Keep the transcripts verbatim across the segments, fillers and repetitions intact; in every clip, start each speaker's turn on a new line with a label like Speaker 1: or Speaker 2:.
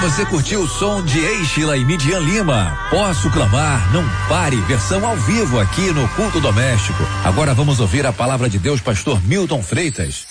Speaker 1: Você curtiu o som de Eichila e Midian Lima? Posso clamar, não pare, versão ao vivo aqui no Culto Doméstico. Agora vamos ouvir a palavra de Deus, pastor Milton Freitas.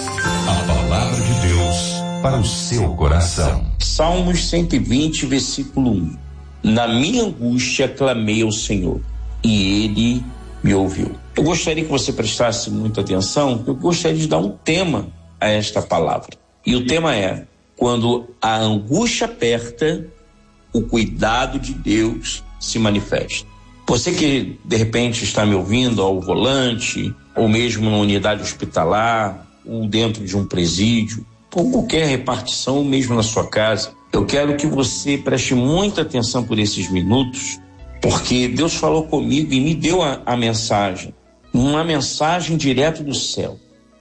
Speaker 2: A palavra de Deus para o seu coração.
Speaker 3: Salmos cento e vinte, versículo um. Na minha angústia clamei ao Senhor e Ele me ouviu. Eu gostaria que você prestasse muita atenção, eu gostaria de dar um tema a esta palavra. E o tema é: quando a angústia aperta, o cuidado de Deus se manifesta. Você que de repente está me ouvindo ao volante, ou mesmo na unidade hospitalar, ou dentro de um presídio, ou qualquer repartição, ou mesmo na sua casa, eu quero que você preste muita atenção por esses minutos, porque Deus falou comigo e me deu a, a mensagem, uma mensagem direto do céu.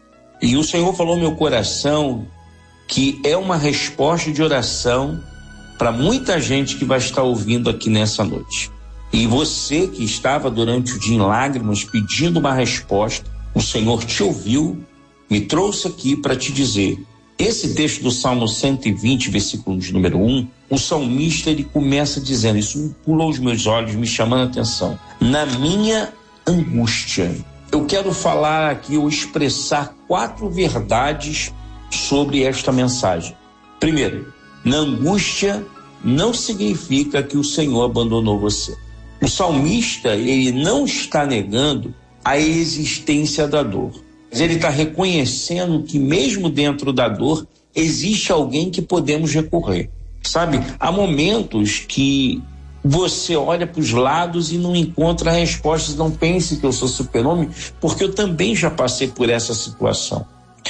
Speaker 3: E o Senhor falou no meu coração que é uma resposta de oração para muita gente que vai estar ouvindo aqui nessa noite. E você que estava durante o dia em lágrimas pedindo uma resposta, o Senhor te ouviu, me trouxe aqui para te dizer. Esse texto do Salmo cento e vinte, versículo de número um, o salmista ele começa dizendo, isso pulou os meus olhos, me chamando a atenção. Na minha angústia. Eu quero falar aqui ou expressar quatro verdades sobre esta mensagem. Primeiro, na angústia não significa que o Senhor abandonou você. O salmista, ele não está negando a existência da dor, mas ele está reconhecendo que mesmo dentro da dor existe alguém que podemos recorrer. Sabe, há momentos que você olha para os lados e não encontra respostas. Não pense que eu sou super-homem, porque eu também já passei por essa situação.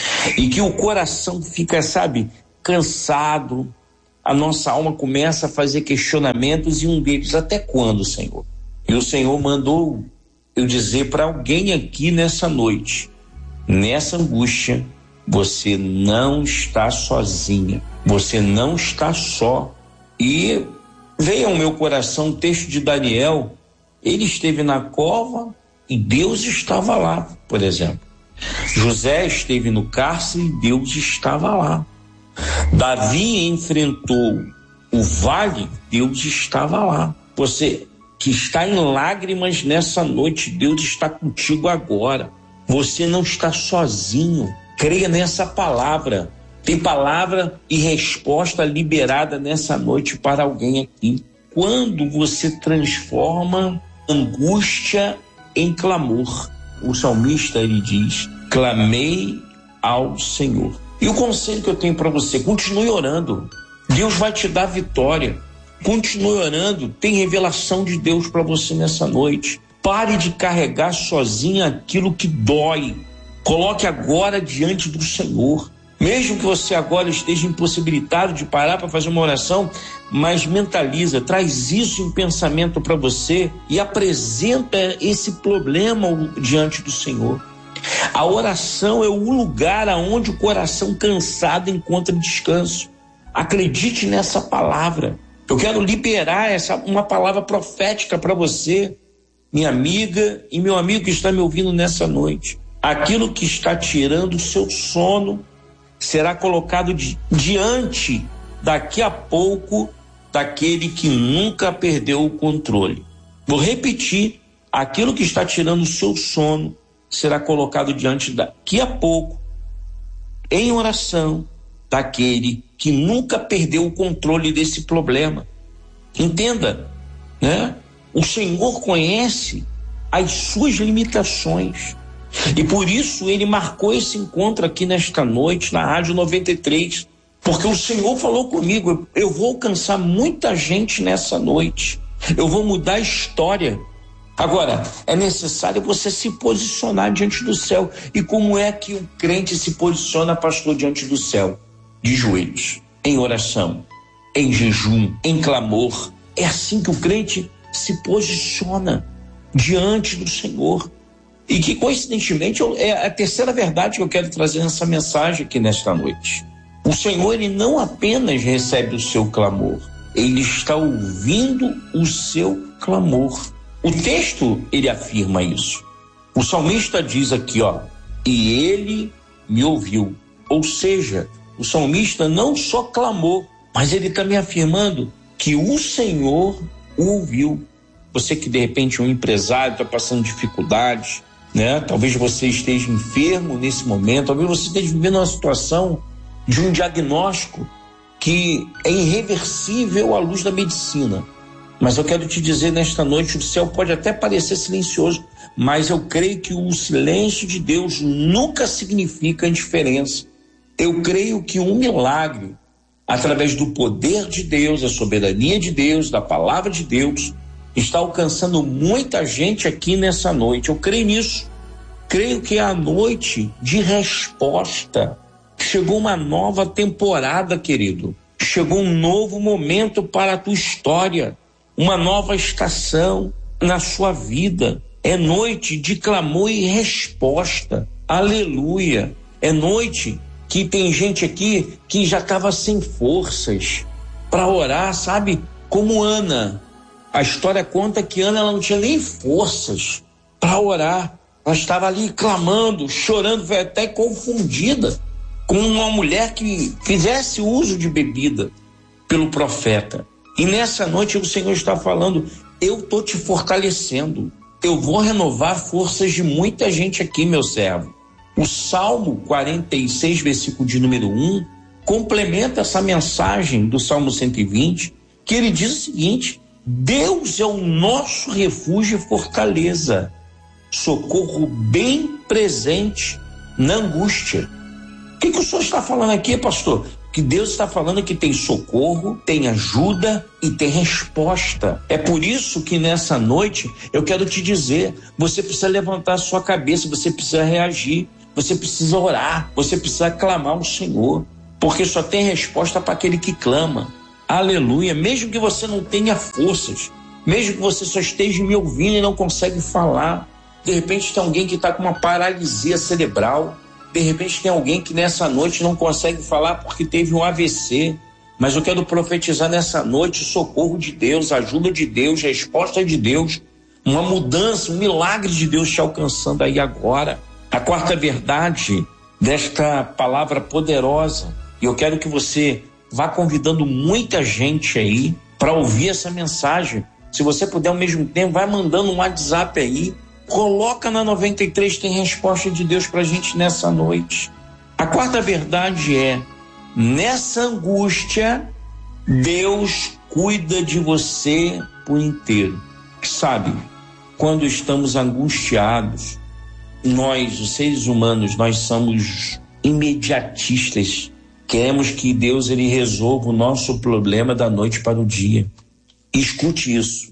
Speaker 3: E que o coração fica, sabe, cansado, a nossa alma começa a fazer questionamentos, e um deles: até quando, Senhor? E o Senhor mandou eu dizer para alguém aqui nessa noite, nessa angústia, você não está sozinha, você não está só. E veio ao meu coração o texto de Daniel, ele esteve na cova e Deus estava lá, por exemplo. José esteve no cárcere e Deus estava lá. Davi enfrentou o vale, Deus estava lá. Você que está em lágrimas nessa noite, Deus está contigo agora. Você não está sozinho. Creia nessa palavra. Tem palavra e resposta liberada nessa noite para alguém aqui. Quando você transforma angústia em clamor, o salmista ele diz: clamei ao Senhor. E o conselho que eu tenho para você: continue orando. Deus vai te dar vitória. Continue orando. Tem revelação de Deus para você nessa noite. Pare de carregar sozinho aquilo que dói. Coloque agora diante do Senhor. Mesmo que você agora esteja impossibilitado de parar para fazer uma oração, mas mentaliza, traz isso em pensamento para você e apresenta esse problema diante do Senhor. A oração é o lugar aonde o coração cansado encontra descanso. Acredite nessa palavra. Eu quero liberar essa, uma palavra profética para você, minha amiga e meu amigo que está me ouvindo nessa noite. Aquilo que está tirando o seu sono será colocado di, diante, daqui a pouco, daquele que nunca perdeu o controle. Vou repetir: aquilo que está tirando o seu sono será colocado diante, daqui a pouco, em oração, daquele que nunca perdeu o controle desse problema. Entenda, né? O Senhor conhece as suas limitações. E por isso ele marcou esse encontro aqui nesta noite na Rádio noventa e três, porque o Senhor falou comigo: eu vou alcançar muita gente nessa noite, eu vou mudar a história. Agora, é necessário você se posicionar diante do céu. E como é que o crente se posiciona, pastor, diante do céu? De joelhos, em oração, em jejum, em clamor. É assim que o crente se posiciona diante do Senhor. E que, coincidentemente, é a terceira verdade que eu quero trazer nessa mensagem aqui nesta noite. O Senhor, ele não apenas recebe o seu clamor, ele está ouvindo o seu clamor. O texto, ele afirma isso. O salmista diz aqui, ó, e ele me ouviu. Ou seja, o salmista não só clamou, mas ele está me afirmando que o Senhor o ouviu. Você que de repente é um empresário, está passando dificuldades, né? Talvez você esteja enfermo nesse momento, talvez você esteja vivendo uma situação de um diagnóstico que é irreversível à luz da medicina. Mas eu quero te dizer nesta noite, o céu pode até parecer silencioso, mas eu creio que o silêncio de Deus nunca significa indiferença. Eu creio que um milagre, através do poder de Deus, da soberania de Deus, da palavra de Deus, está alcançando muita gente aqui nessa noite. Eu creio nisso. Creio que é a noite de resposta. Chegou uma nova temporada, querido. Chegou um novo momento para a tua história. Uma nova estação na sua vida. É noite de clamor e resposta. Aleluia. É noite que tem gente aqui que já estava sem forças para orar, sabe? Como Ana. A história conta que Ana ela não tinha nem forças para orar. Ela estava ali clamando, chorando, foi até confundida com uma mulher que fizesse uso de bebida pelo profeta. E nessa noite o Senhor está falando, eu estou te fortalecendo. Eu vou renovar forças de muita gente aqui, meu servo. O Salmo quarenta e seis, versículo de número um, complementa essa mensagem do Salmo cento e vinte, que ele diz o seguinte: Deus é o nosso refúgio e fortaleza, socorro bem presente na angústia. O que, que o senhor está falando aqui, pastor? Que Deus está falando que tem socorro, tem ajuda e tem resposta. É por isso que nessa noite eu quero te dizer, você precisa levantar a sua cabeça, você precisa reagir, você precisa orar, você precisa clamar ao Senhor, porque só tem resposta para aquele que clama. Aleluia. Mesmo que você não tenha forças, mesmo que você só esteja me ouvindo e não consegue falar, de repente tem alguém que está com uma paralisia cerebral, de repente tem alguém que nessa noite não consegue falar porque teve um A V C, mas eu quero profetizar nessa noite o socorro de Deus, a ajuda de Deus, a resposta de Deus, uma mudança, um milagre de Deus te alcançando aí agora. A quarta verdade desta palavra poderosa, e eu quero que você vá convidando muita gente aí para ouvir essa mensagem. Se você puder ao mesmo tempo, vai mandando um WhatsApp aí, coloca na noventa e três, tem resposta de Deus pra gente nessa noite. A quarta verdade é, nessa angústia, Deus cuida de você por inteiro. Sabe, quando estamos angustiados, nós, os seres humanos, nós somos imediatistas. Queremos que Deus ele resolva o nosso problema da noite para o dia. Escute isso.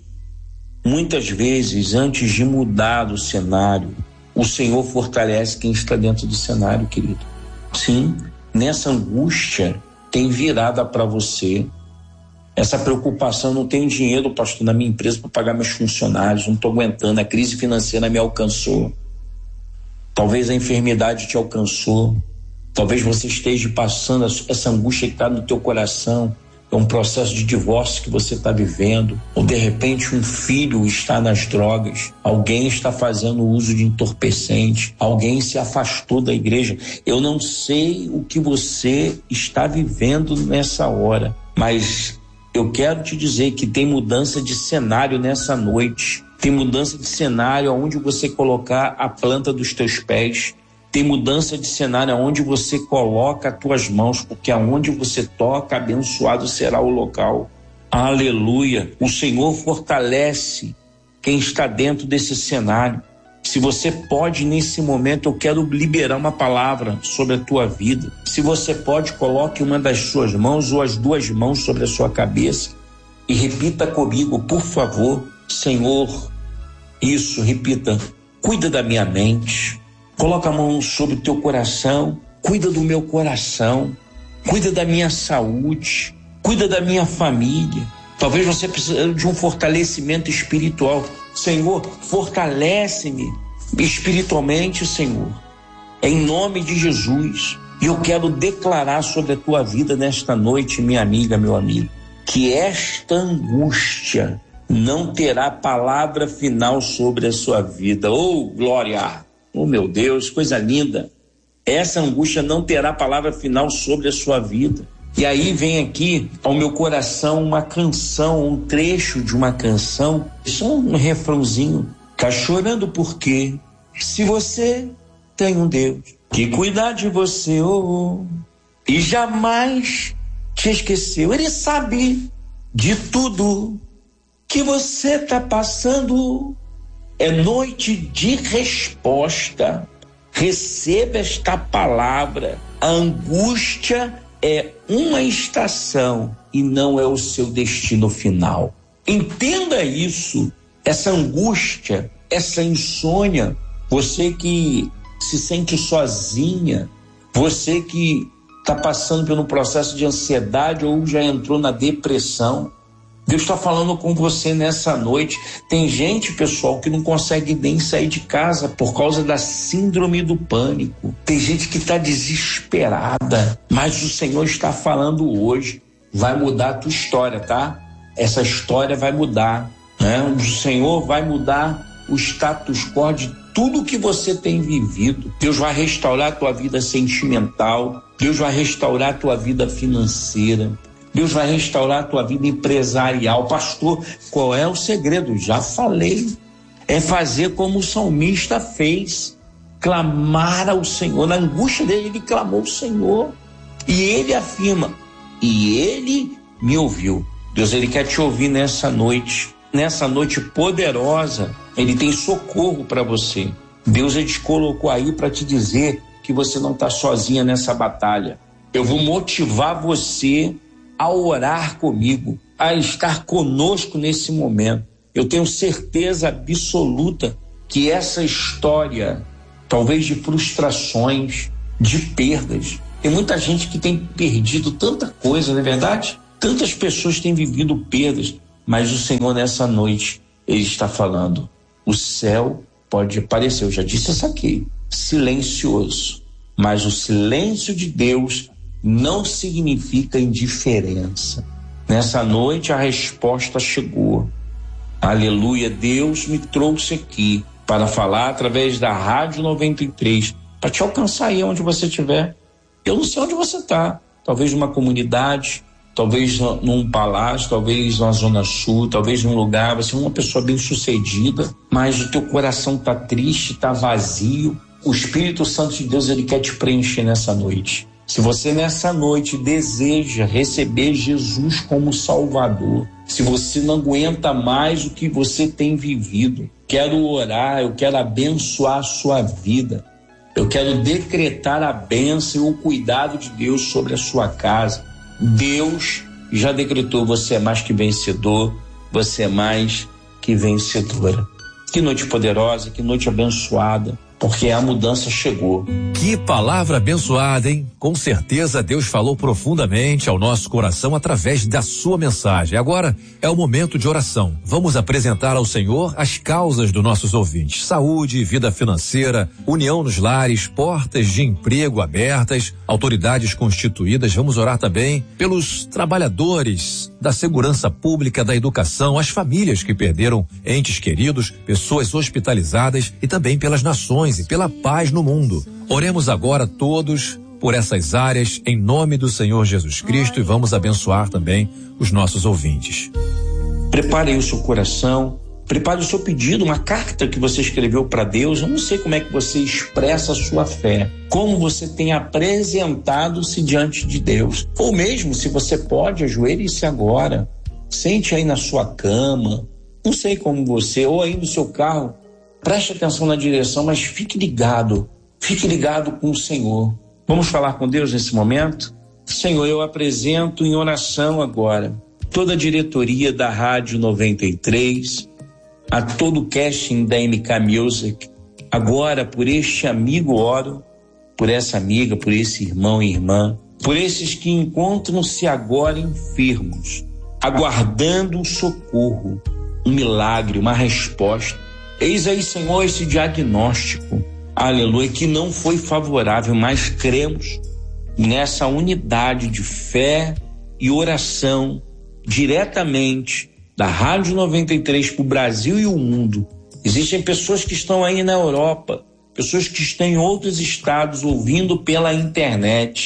Speaker 3: Muitas vezes, antes de mudar o cenário, o Senhor fortalece quem está dentro do cenário, querido. Sim, nessa angústia tem virada para você. Essa preocupação, não tenho dinheiro, pastor, na minha empresa para pagar meus funcionários, não estou aguentando, a crise financeira me alcançou. Talvez a enfermidade te alcançou. Talvez você esteja passando essa angústia que está no teu coração. É um processo de divórcio que você está vivendo, ou de repente um filho está nas drogas, alguém está fazendo uso de entorpecente, alguém se afastou da igreja. Eu não sei o que você está vivendo nessa hora, mas eu quero te dizer que tem mudança de cenário nessa noite, tem mudança de cenário onde você colocar a planta dos teus pés. Tem mudança de cenário aonde você coloca as tuas mãos, porque aonde você toca, abençoado será o local. Aleluia. O Senhor fortalece quem está dentro desse cenário. Se você pode, nesse momento, eu quero liberar uma palavra sobre a tua vida. Se você pode, coloque uma das suas mãos ou as duas mãos sobre a sua cabeça e repita comigo, por favor. Senhor, isso, repita, cuida da minha mente. Coloca a mão sobre o teu coração, cuida do meu coração, cuida da minha saúde, cuida da minha família. Talvez você precise de um fortalecimento espiritual. Senhor, fortalece-me espiritualmente, Senhor, em nome de Jesus. E eu quero declarar sobre a tua vida nesta noite, minha amiga, meu amigo, que esta angústia não terá palavra final sobre a sua vida. Oh, glória! Oh, meu Deus, coisa linda. Essa angústia não terá palavra final sobre a sua vida. E aí vem aqui ao meu coração uma canção, um trecho de uma canção, só um refrãozinho. Tá chorando por quê? Se você tem um Deus que cuida de você, oh, e jamais te esqueceu. Ele sabe de tudo que você tá passando. É noite de resposta. Receba esta palavra. A angústia é uma estação e não é o seu destino final. Entenda isso. Essa angústia, essa insônia, você que se sente sozinha, você que está passando por um processo de ansiedade ou já entrou na depressão, Deus está falando com você nessa noite. Tem gente, pessoal, que não consegue nem sair de casa por causa da síndrome do pânico. Tem gente que está desesperada, mas o Senhor está falando hoje. Vai mudar a tua história, tá? Essa história vai mudar, né? O Senhor vai mudar o status quo de tudo que você tem vivido. Deus vai restaurar a tua vida sentimental. Deus vai restaurar a tua vida financeira. Deus vai restaurar a tua vida empresarial. Pastor, qual é o segredo? Já falei. É fazer como o salmista fez. Clamar ao Senhor. Na angústia dele, ele clamou ao Senhor. E ele afirma, e ele me ouviu. Deus, ele quer te ouvir nessa noite. Nessa noite poderosa, ele tem socorro para você. Deus, ele te colocou aí para te dizer que você não está sozinha nessa batalha. Eu vou motivar você a orar comigo, a estar conosco nesse momento. Eu tenho certeza absoluta que essa história, talvez de frustrações, de perdas, tem muita gente que tem perdido tanta coisa, não é verdade? Tantas pessoas têm vivido perdas, mas o Senhor nessa noite, ele está falando, o céu pode parecer, eu já disse isso aqui, silencioso, mas o silêncio de Deus não significa indiferença. Nessa noite a resposta chegou. Aleluia, Deus me trouxe aqui para falar através da Rádio noventa e três, para te alcançar aí onde você estiver. Eu não sei onde você está, talvez numa comunidade, talvez num palácio, talvez na Zona Sul, talvez num lugar, você é uma pessoa bem sucedida, mas o teu coração está triste, está vazio. O Espírito Santo de Deus, ele quer te preencher nessa noite. Se você nessa noite deseja receber Jesus como Salvador, se você não aguenta mais o que você tem vivido, quero orar, eu quero abençoar a sua vida, eu quero decretar a bênção e o cuidado de Deus sobre a sua casa. Deus já decretou, você é mais que vencedor, você é mais que vencedora. Que noite poderosa, que noite abençoada, porque a mudança chegou.
Speaker 1: Que palavra abençoada, hein? Com certeza Deus falou profundamente ao nosso coração através da sua mensagem. Agora é o momento de oração. Vamos apresentar ao Senhor as causas dos nossos ouvintes: saúde, vida financeira, união nos lares, portas de emprego abertas, autoridades constituídas. Vamos orar também pelos trabalhadores da segurança pública, da educação, as famílias que perderam entes queridos, pessoas hospitalizadas e também pelas nações e pela paz no mundo. Oremos agora todos por essas áreas em nome do Senhor Jesus Cristo e vamos abençoar também os nossos ouvintes.
Speaker 3: Prepare aí o seu coração, prepare o seu pedido, uma carta que você escreveu para Deus. Eu não sei como é que você expressa a sua fé, como você tem apresentado-se diante de Deus, ou mesmo se você pode, ajoelhe-se agora, sente aí na sua cama, não sei como você, ou aí no seu carro. Preste atenção na direção, mas fique ligado, fique ligado com o Senhor. Vamos falar com Deus nesse momento? Senhor, eu apresento em oração agora toda a diretoria da Rádio noventa e três, a todo o casting da M K Music. Agora, por este amigo oro, por essa amiga, por esse irmão e irmã, por esses que encontram-se agora enfermos, aguardando um socorro, um milagre, uma resposta. Eis aí, Senhor, esse diagnóstico, aleluia, que não foi favorável, mas cremos nessa unidade de fé e oração diretamente da Rádio noventa e três para o Brasil e o mundo. Existem pessoas que estão aí na Europa, pessoas que estão em outros estados ouvindo pela internet.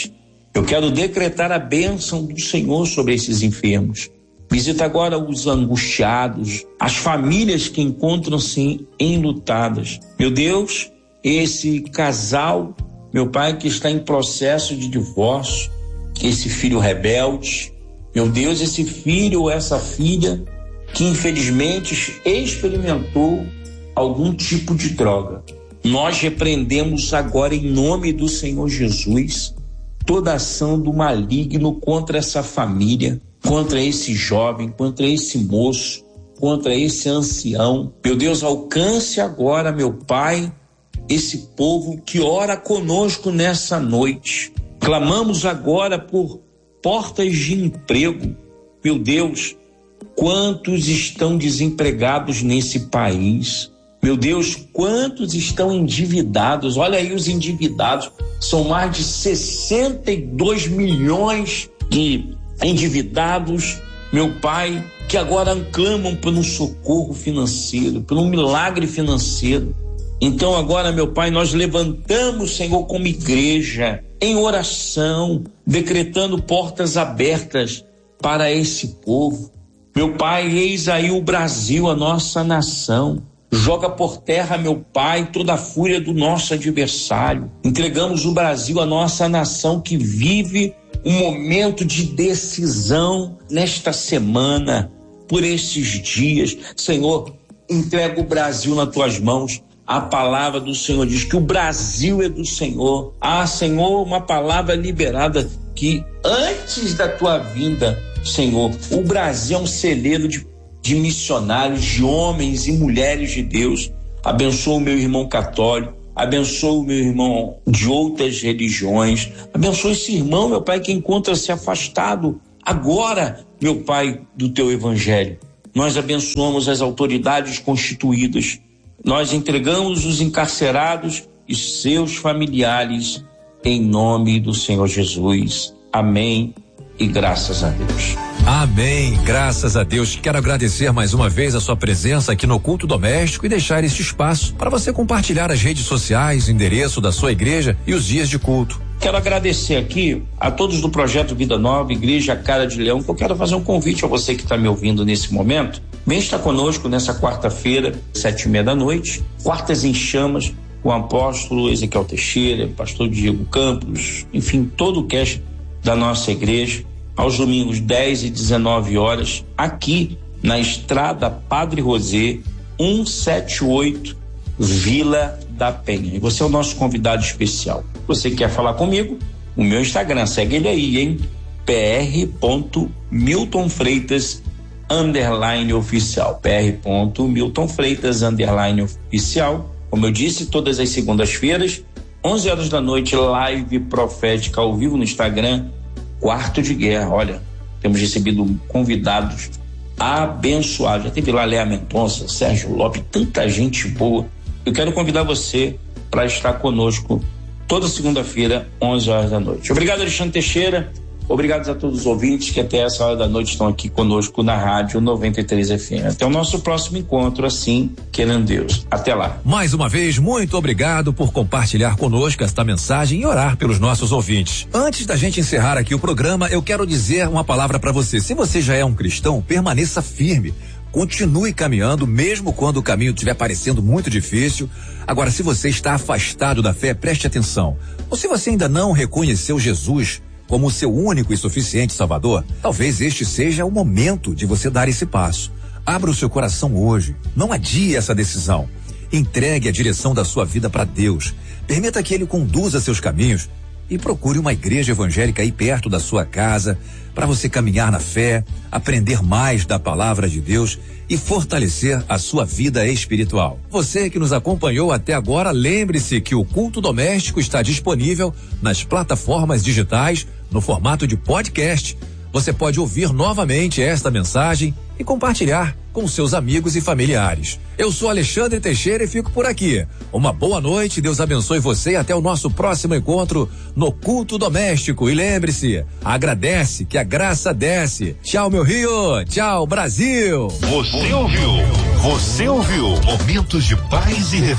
Speaker 3: Eu quero decretar a bênção do Senhor sobre esses enfermos. Visita agora os angustiados, as famílias que encontram-se enlutadas. Meu Deus, esse casal, meu Pai, que está em processo de divórcio, esse filho rebelde, meu Deus, esse filho ou essa filha que infelizmente experimentou algum tipo de droga. Nós repreendemos agora em nome do Senhor Jesus toda ação do maligno contra essa família, contra esse jovem, contra esse moço, contra esse ancião. Meu Deus, alcance agora, meu Pai, esse povo que ora conosco nessa noite. Clamamos agora por portas de emprego. Meu Deus, quantos estão desempregados nesse país? Meu Deus, quantos estão endividados? Olha aí os endividados, são mais de sessenta e dois milhões de endividados, meu Pai, que agora clamam por um socorro financeiro, por um milagre financeiro. Então agora, meu Pai, nós levantamos, Senhor, como igreja, em oração, decretando portas abertas para esse povo. Meu Pai, eis aí o Brasil, a nossa nação. Joga por terra, meu Pai, toda a fúria do nosso adversário. Entregamos o Brasil, a nossa nação, que vive um momento de decisão nesta semana, por esses dias. Senhor, entrega o Brasil nas tuas mãos. A palavra do Senhor diz que o Brasil é do Senhor. Ah, Senhor, uma palavra liberada que antes da tua vinda, Senhor, o Brasil é um celeiro de, de missionários, de homens e mulheres de Deus. Abençoa o meu irmão católico, abençoa o meu irmão de outras religiões, abençoa esse irmão, meu Pai, que encontra-se afastado agora, meu Pai, do teu evangelho. Nós abençoamos as autoridades constituídas, nós entregamos os encarcerados e seus familiares em nome do Senhor Jesus. Amém e graças a Deus.
Speaker 1: Amém, graças a Deus. Quero agradecer mais uma vez a sua presença aqui no Culto Doméstico e deixar este espaço para você compartilhar as redes sociais, o endereço da sua igreja e os dias de culto.
Speaker 3: Quero agradecer aqui a todos do Projeto Vida Nova, Igreja Cara de Leão, que eu quero fazer um convite a você que está me ouvindo nesse momento. Vem estar conosco nessa quarta-feira, sete e meia da noite, Quartas em Chamas, com o apóstolo Ezequiel Teixeira, pastor Diego Campos, enfim, todo o cast da nossa igreja, aos domingos dez e dezenove horas, aqui na Estrada Padre Rosé, cento e setenta e oito, Vila da Penha. E você é o nosso convidado especial. Você quer falar comigo? O meu Instagram, segue ele aí, hein? P R ponto Milton Freitas underline oficial. P R ponto Milton Freitas underline oficial. Como eu disse, todas as segundas-feiras, onze horas da noite, live profética ao vivo no Instagram, Quarto de Guerra. Olha, temos recebido convidados abençoados. Já teve lá Léa Mendonça, Sérgio Lopes, tanta gente boa. Eu quero convidar você para estar conosco toda segunda-feira, onze horas da noite. Obrigado, Alexandre Teixeira. Obrigado a todos os ouvintes que até essa hora da noite estão aqui conosco na Rádio noventa e três F M. Até o nosso próximo encontro, assim, querendo Deus. Até lá.
Speaker 1: Mais uma vez, muito obrigado por compartilhar conosco esta mensagem e orar pelos nossos ouvintes. Antes da gente encerrar aqui o programa, eu quero dizer uma palavra para você. Se você já é um cristão, permaneça firme. Continue caminhando, mesmo quando o caminho estiver parecendo muito difícil. Agora, se você está afastado da fé, preste atenção. Ou se você ainda não reconheceu Jesus como o seu único e suficiente Salvador, talvez este seja o momento de você dar esse passo. Abra o seu coração hoje. Não adie essa decisão. Entregue a direção da sua vida para Deus. Permita que Ele conduza seus caminhos e procure uma igreja evangélica aí perto da sua casa para você caminhar na fé, aprender mais da palavra de Deus e fortalecer a sua vida espiritual. Você que nos acompanhou até agora, lembre-se que o Culto Doméstico está disponível nas plataformas digitais no formato de podcast. Você pode ouvir novamente esta mensagem e compartilhar com seus amigos e familiares. Eu sou Alexandre Teixeira e fico por aqui. Uma boa noite, Deus abençoe você e até o nosso próximo encontro no Culto Doméstico. E lembre-se, agradece que a graça desce. Tchau, meu Rio. Tchau, Brasil.
Speaker 2: Você ouviu? Você ouviu? Momentos de paz e reflexão.